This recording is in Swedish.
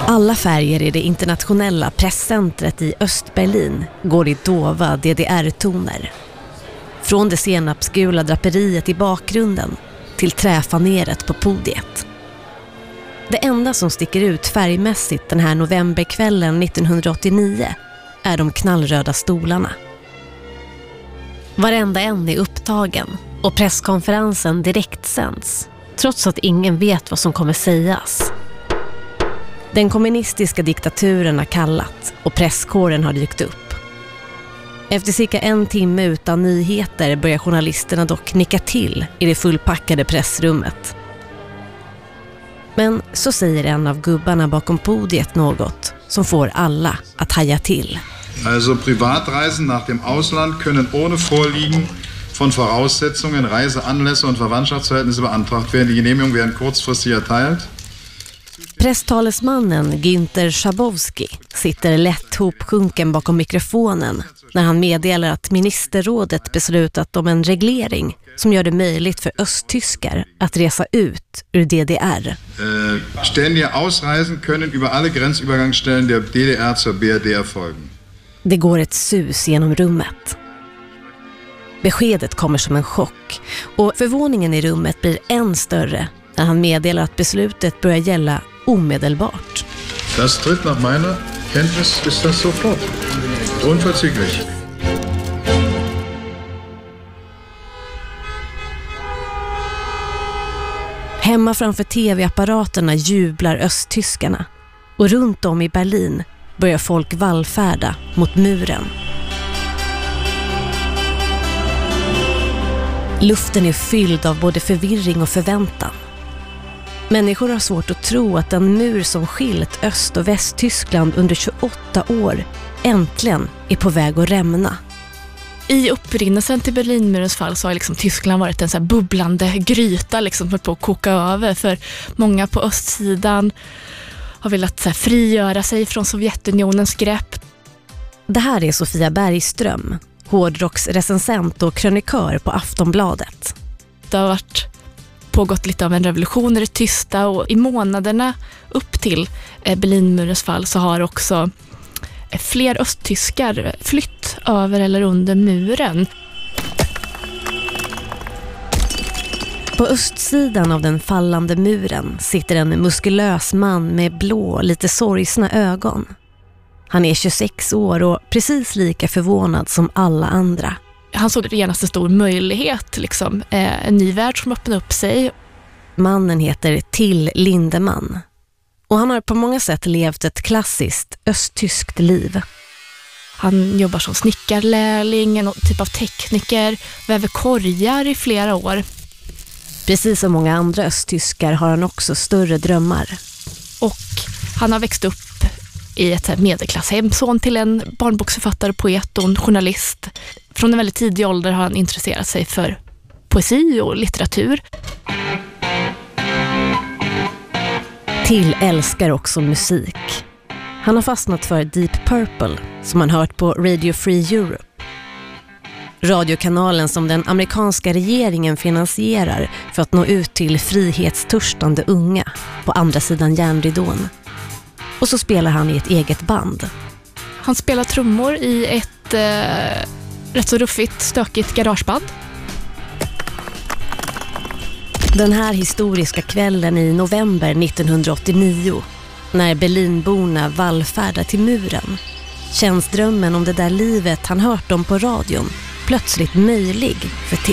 Alla färger i det internationella presscentret i Östberlin går i dova DDR-toner. Från det senapsgula draperiet i bakgrunden till träfaneret på podiet. Det enda som sticker ut färgmässigt den här novemberkvällen 1989 är de knallröda stolarna. Varenda en är upptagen och presskonferensen direktsänds, trots att ingen vet vad som kommer sägas. Den kommunistiska diktaturen har kallat och presskåren har dykt upp. Efter cirka 1 timme utan nyheter börjar journalisterna dock nicka till i det fullpackade pressrummet. Men så säger en av gubbarna bakom podiet något som får alla att haja till. Also Privatreisen nach dem Ausland können ohne Vorliegen von Voraussetzungen, Reiseanlässe und Verwandtschaftsverhältnisse beantragt werden. Die Genehmigung werden kurzfristig erteilt. Presstalesmannen Günther Schabowski sitter lätt hopsjunken bakom mikrofonen när han meddelar att ministerrådet beslutat om en reglering som gör det möjligt för östtyskar att resa ut ur DDR. Ständiga Ausreisen können über alle Grenzübergangsstellen der DDR zur BRD erfolgen. Det går ett sus genom rummet. Beskedet kommer som en chock och förvåningen i rummet blir än större när han meddelar att beslutet börjar gälla omedelbart. Das tritt nach meiner Kenntnis ist das sofort. Unverzüglich. Hemma framför tv-apparaterna jublar östtyskarna och runt om i Berlin börjar folk vallfärda mot muren. Luften är fylld av både förvirring och förväntan. Människor har svårt att tro att den mur som skilt Öst- och Västtyskland under 28 år äntligen är på väg att rämna. I upprinnelsen till Berlinmurens fall så har liksom Tyskland varit en så här bubblande gryta liksom på att koka över. För många på östsidan har velat så här frigöra sig från Sovjetunionens grepp. Det här är Sofia Bergström, hårdrocksrecensent och krönikör på Aftonbladet. Det har pågått lite av en revolution i det tysta och i månaderna upp till Berlinmurens fall så har också fler östtyskar flytt över eller under muren. På östsidan av den fallande muren sitter en muskulös man med blå, lite sorgsna ögon. Han är 26 år och precis lika förvånad som alla andra. Han såg genast en stor möjlighet, liksom, en ny värld som öppnade upp sig. Mannen heter Till Lindemann och han har på många sätt levt ett klassiskt östtyskt liv. Han jobbar som snickarlärling, en typ av tekniker, väver korgar i flera år. Precis som många andra östtyskar har han också större drömmar. Och han har växt upp i ett medelklasshem, son till en barnboksförfattare, poet och en journalist. Från en väldigt tidig ålder har han intresserat sig för poesi och litteratur. Till älskar också musik. Han har fastnat för Deep Purple som han hört på Radio Free Europe. Radiokanalen som den amerikanska regeringen finansierar för att nå ut till frihetstörstande unga på andra sidan järnridån. Och så spelar han i ett eget band. Han spelar trummor i ett rätt så ruffigt, stökigt garageband. Den här historiska kvällen i november 1989, när Berlinborna vallfärdar till muren, känns drömmen om det där livet han hört om på radion plötsligt möjlig för Till.